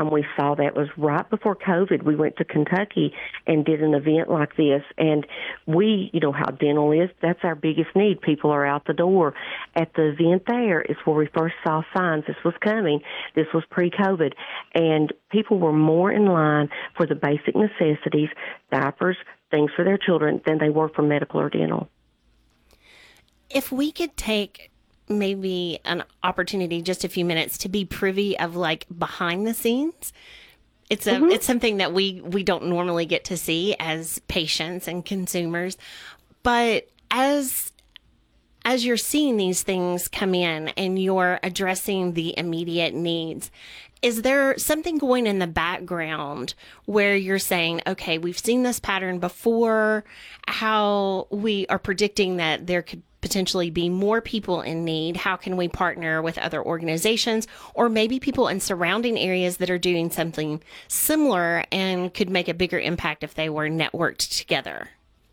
time we saw that was right before COVID. We went to Kentucky and did an event like this, and you know how dental is, that's our biggest need. People are out the door. At the event there is where we first saw signs this was coming. This was pre-COVID, and people were more in line for the basic necessities, diapers, things for their children, than they were for medical or dental. If we could take maybe an opportunity, just a few minutes, to be privy of like behind the scenes. It's something that we don't normally get to see as patients and consumers. But as you're seeing these things come in and you're addressing the immediate needs, is there something going in the background where you're saying, okay, we've seen this pattern before, how we are predicting that there could potentially be more people in need? How can we partner with other organizations or maybe people in surrounding areas that are doing something similar and could make a bigger impact if they were networked together?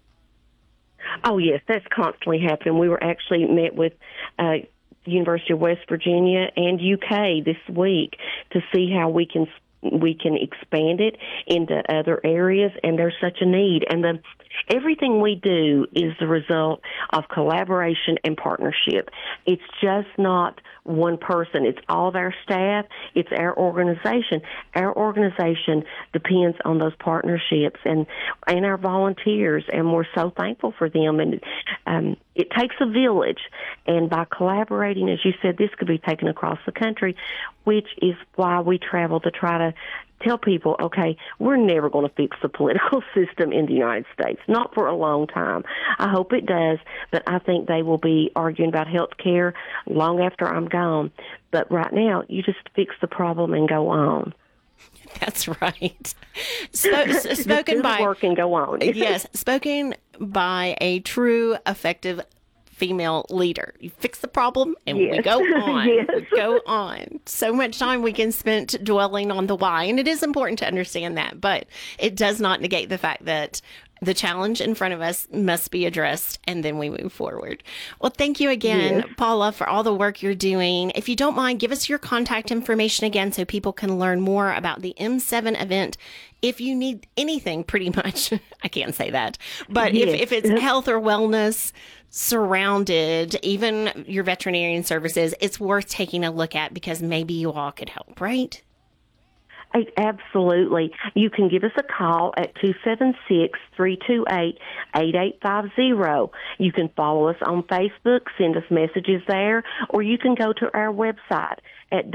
Oh, yes, that's constantly happening. We were actually met with University of West Virginia and UK this week to see how we can expand it into other areas, and there's such a need. And everything we do is the result of collaboration and partnership. It's just not one person. It's all of our staff. It's our organization. Our organization depends on those partnerships and our volunteers, and we're so thankful for them. And it takes a village, and by collaborating, as you said, this could be taken across the country, which is why we travel to try to tell people, okay, we're never going to fix the political system in the United States, not for a long time. I hope it does, but I think they will be arguing about health care long after I'm gone. But right now, you just fix the problem and go on. That's right. Spoken by work and go on. Yes, spoken by a true, effective female leader. You fix the problem and we go on. Yes. We go on. So much time we can spend dwelling on the why, and it is important to understand that, but it does not negate the fact that the challenge in front of us must be addressed, and then we move forward. Well, thank you again, Paula, for all the work you're doing. If you don't mind, give us your contact information again so people can learn more about the M7 event. If you need anything, pretty much, I can't say that, but if it's health or wellness surrounded, even your veterinarian services, it's worth taking a look at because maybe you all could help, right? Absolutely. You can give us a call at 276-328-8850. You can follow us on Facebook, send us messages there, or you can go to our website at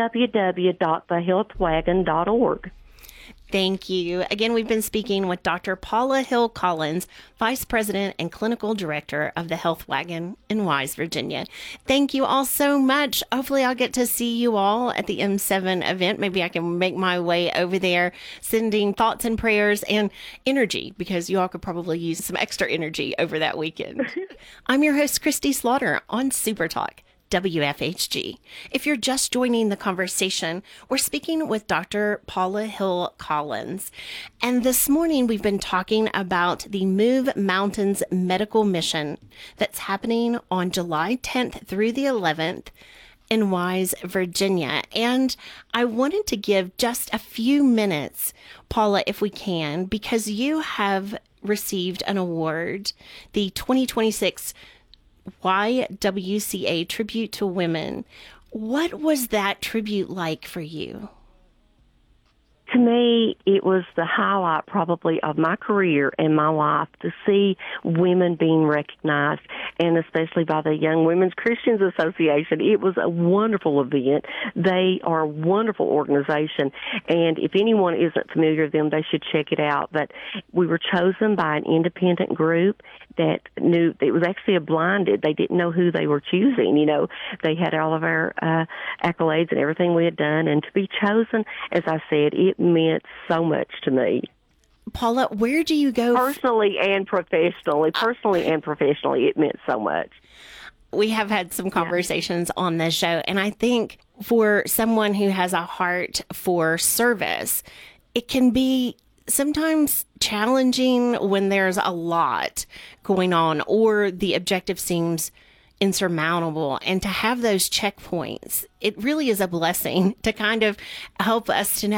www.thehealthwagon.org. Thank you. Again, we've been speaking with Dr. Paula Hill Collins, Vice President and Clinical Director of the Health Wagon in Wise, Virginia. Thank you all so much. Hopefully I'll get to see you all at the M7 event. Maybe I can make my way over there, sending thoughts and prayers and energy, because you all could probably use some extra energy over that weekend. I'm your host, Christy Slaughter on Super Talk WFHG. If you're just joining the conversation, we're speaking with Dr. Paula Hill Collins. And this morning we've been talking about the Move Mountains Medical Mission that's happening on July 10th through the 11th in Wise, Virginia. And I wanted to give just a few minutes, Paula, if we can, because you have received an award, the 2026 YWCA Tribute to Women. What was that tribute like for you? To me, it was the highlight probably of my career and my life to see women being recognized, and especially by the Young Women's Christians Association. It was a wonderful event. They are a wonderful organization, and if anyone isn't familiar with them, they should check it out. But we were chosen by an independent group that knew it was actually a blinded. They didn't know who they were choosing. You know, they had all of our accolades and everything we had done, and to be chosen, as I said, it meant so much to me. Paula, where do you go? Personally and professionally. Personally and professionally, it meant so much. We have had some conversations on this show, and I think for someone who has a heart for service, it can be sometimes challenging when there's a lot going on or the objective seems insurmountable, and to have those checkpoints, it really is a blessing to kind of help us to know